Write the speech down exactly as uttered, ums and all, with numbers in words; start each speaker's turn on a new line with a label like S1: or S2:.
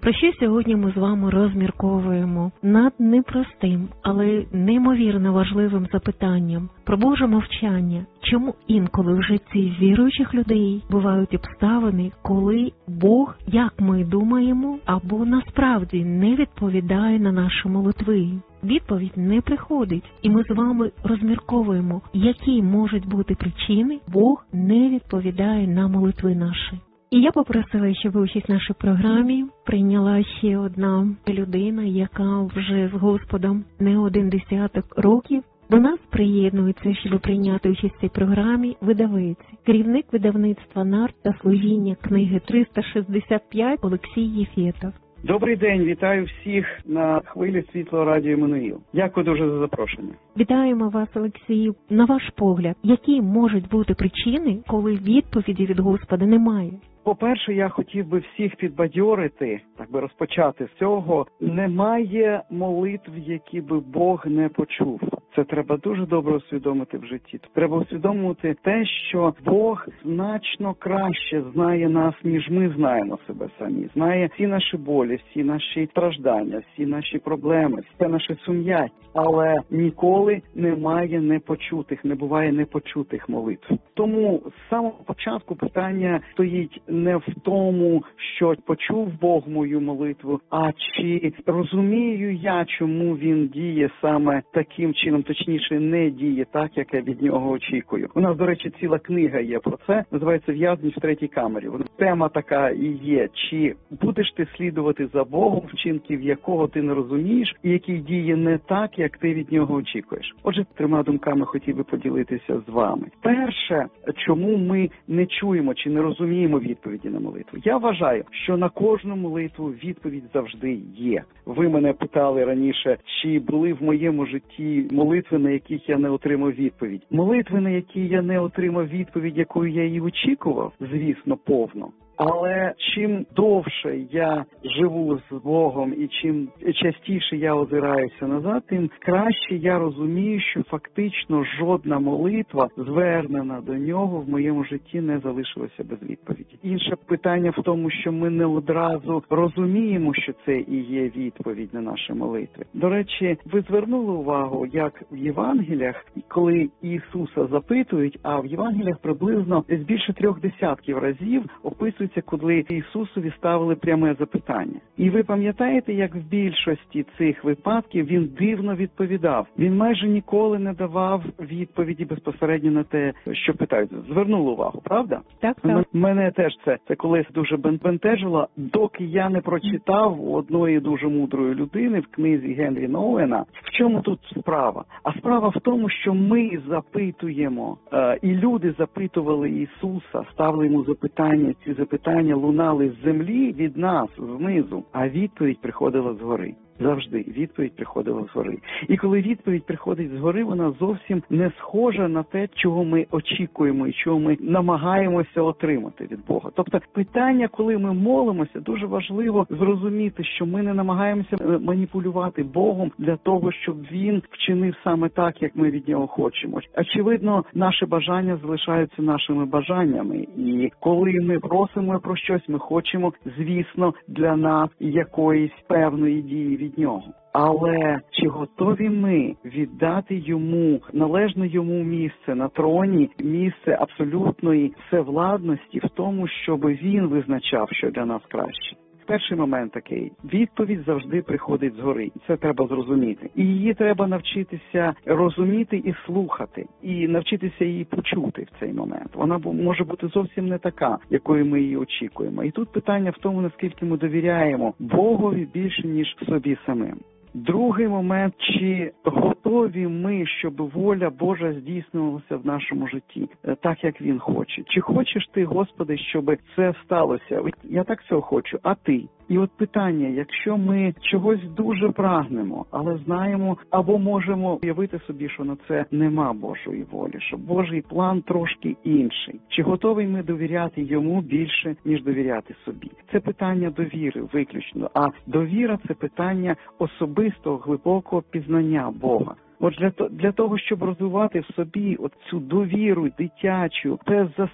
S1: Про що сьогодні ми з вами розмірковуємо над непростим, але неймовірно важливим запитанням про Боже мовчання. Чому інколи в житті віруючих людей бувають обставини, коли Бог, як ми думаємо, або насправді не відповідає на наші молитви? Відповідь не приходить, і ми з вами розмірковуємо, які можуть бути причини, Бог не відповідає на молитви наші. І я попросила, щоб участь в нашій програмі прийняла ще одна людина, яка вже з Господом не один десяток років. До нас приєднується, щоб прийняти участь в цій програмі, видавець, керівник видавництва «Нарт» та служіння книги триста шістдесят п'ять Олексій Єфєтов.
S2: Добрий день, вітаю всіх на хвилі Світлого радіо Еммануїл. Дякую дуже за запрошення.
S1: Вітаємо вас, Олексію. На ваш погляд, які можуть бути причини, коли відповіді від Господа немає?
S2: По-перше, я хотів би всіх підбадьорити, так би розпочати з цього. Немає молитв, які би Бог не почув. Це треба дуже добре усвідомити в житті. Треба усвідомити те, що Бог значно краще знає нас, ніж ми знаємо себе самі. Знає всі наші болі, всі наші страждання, всі наші проблеми, все наше сум'яття. Але ніколи немає непочутих, не буває непочутих молитв. Тому з самого початку питання стоїть не в тому, що почув Бог мою молитву, а чи розумію я, чому він діє саме таким чином, точніше не діє так, як я від нього очікую. У нас, до речі, ціла книга є про це, називається «В'язень в третій камері». Тема така і є, чи будеш ти слідувати за Богом, вчинків якого ти не розумієш, і який діє не так, як ти від нього очікуєш. Отже, трьома думками хотів би поділитися з вами. Перше, чому ми не чуємо чи не розуміємо відповіді на молитву. Я вважаю, що на кожну молитву відповідь завжди є. Ви мене питали раніше, чи були в моєму житті молитви, на яких я не отримав відповідь. Молитви, на які я не отримав відповідь, якою я її очікував, звісно, повно. Але чим довше я живу з Богом і чим частіше я озираюся назад, тим краще я розумію, що фактично жодна молитва, звернена до нього, в моєму житті не залишилася без відповіді. Інше питання в тому, що ми не одразу розуміємо, що це і є відповідь на наші молитви. До речі, ви звернули увагу, як в Євангеліях, коли Ісуса запитують, а в Євангеліях приблизно з більше трьох десятків разів описують, коли Ісусові ставили пряме запитання. І ви пам'ятаєте, як в більшості цих випадків він дивно відповідав. Він майже ніколи не давав відповіді безпосередньо на те, що питають. Звернули увагу, правда?
S1: Так, так.
S2: Мене теж це, це колись дуже бентежило, доки я не прочитав у одної дуже мудрої людини в книзі Генрі Nouwена. В чому тут справа? А справа в тому, що ми запитуємо, е, і люди запитували Ісуса, ставили йому запитання, ці запитання Питання лунали з землі від нас, знизу, а відповідь приходила згори. Завжди відповідь приходила згори. І коли відповідь приходить згори, вона зовсім не схожа на те, чого ми очікуємо і чого ми намагаємося отримати від Бога. Тобто питання, коли ми молимося, дуже важливо зрозуміти, що ми не намагаємося маніпулювати Богом для того, щоб Він вчинив саме так, як ми від Нього хочемо. Очевидно, наші бажання залишаються нашими бажаннями. І коли ми просимо про щось, ми хочемо, звісно, для нас якоїсь певної дії від нього. Але чи готові ми віддати йому, належне йому місце на троні, місце абсолютної всевладності в тому, щоб він визначав, що для нас краще? Перший момент такий. Відповідь завжди приходить згори. Це треба зрозуміти. І її треба навчитися розуміти і слухати. І навчитися її почути в цей момент. Вона може бути зовсім не така, якою ми її очікуємо. І тут питання в тому, наскільки ми довіряємо Богові більше, ніж собі самим. Другий момент, чи готові ми, щоб воля Божа здійснювалася в нашому житті, так, як Він хоче. Чи хочеш ти, Господи, щоб це сталося? Я так цього хочу, а ти? І от питання, якщо ми чогось дуже прагнемо, але знаємо, або можемо уявити собі, що на це нема Божої волі, що Божий план трошки інший. Чи готові ми довіряти йому більше, ніж довіряти собі? Це питання довіри виключно, а довіра – це питання особистого, глибокого пізнання Бога. От для, для того, щоб розвивати в собі от цю довіру дитячу, це